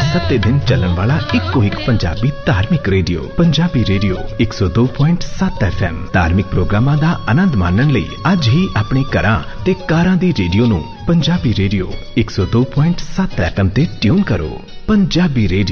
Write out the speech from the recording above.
सत्ते दिन चलन वाला इको एक पंजाबी धार्मिक रेडियो पंजाबी रेडियो 102.7 FM धार्मिक प्रोग्रामां दा आनंद माणन लई अज ही अपने घरां ते कारां दी रेडियो नूं पंजाबी रेडियो 102.7 FM ते ट्यून करो। पंजाबी रेडियो